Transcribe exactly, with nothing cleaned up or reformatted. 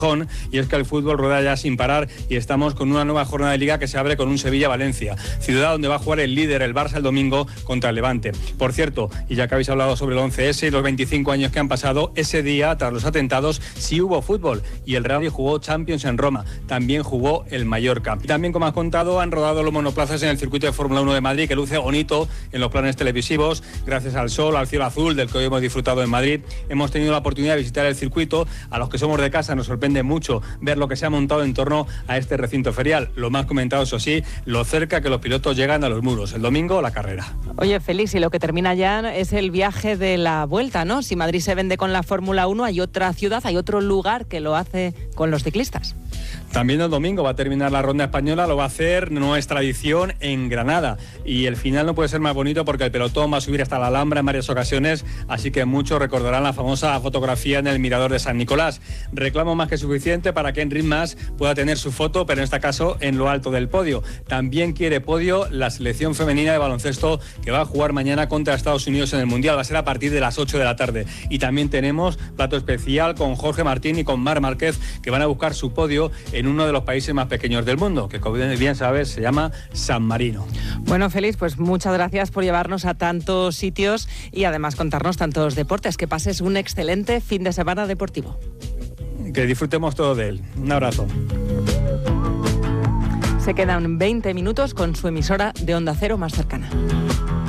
Y es que el fútbol rueda ya sin parar y estamos con una nueva jornada de Liga que se abre con un Sevilla-Valencia, ciudad donde va a jugar el líder, el Barça, el domingo contra el Levante. Por cierto, y ya que habéis hablado sobre el once ese y los veinticinco años que han pasado, ese día, tras los atentados, sí hubo fútbol y el Real Madrid jugó Champions en Roma, también jugó el Mallorca. Y también, como has contado, han rodado los monoplazas en el circuito de Fórmula uno de Madrid, que luce bonito en los planes televisivos, gracias al sol, al cielo azul del que hoy hemos disfrutado en Madrid. Hemos tenido la oportunidad de visitar el circuito. A los que somos de casa nos sorprende mucho ver lo que se ha montado en torno a este recinto ferial. Lo más comentado, eso sí, lo cerca que los pilotos llegan a los muros. El domingo, la carrera. Oye, Félix, y lo que termina ya es el viaje de la vuelta, ¿no? Si Madrid se vende con la Fórmula uno, hay otra ciudad, hay otro lugar que lo hace con los ciclistas. También el domingo va a terminar la ronda española, lo va a hacer nuestra edición en Granada. Y el final no puede ser más bonito porque el pelotón va a subir hasta la Alhambra en varias ocasiones, así que muchos recordarán la famosa fotografía en el mirador de San Nicolás. Reclamo más que suficiente para que Enric Mas pueda tener su foto, pero en este caso en lo alto del podio. También quiere podio la selección femenina de baloncesto que va a jugar mañana contra Estados Unidos en el Mundial. Va a ser a partir de las ocho de la tarde. Y también tenemos plato especial con Jorge Martín y con Mar Márquez, que van a buscar su podio en uno de los países más pequeños del mundo, que como bien sabes se llama San Marino. Bueno, Félix, pues muchas gracias por llevarnos a tantos sitios y además contarnos tantos deportes. Que pases un excelente fin de semana deportivo. Que disfrutemos todo de él. Un abrazo. Se quedan veinte minutos con su emisora de Onda Cero más cercana.